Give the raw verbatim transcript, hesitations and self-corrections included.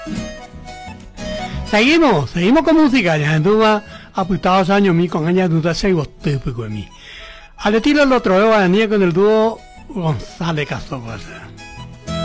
Seguimos, seguimos con música. Ya anduva apuestados años mi con años duda se gustó pues con mí. Al estilo lo otro, Daniel con el dúo González Castro.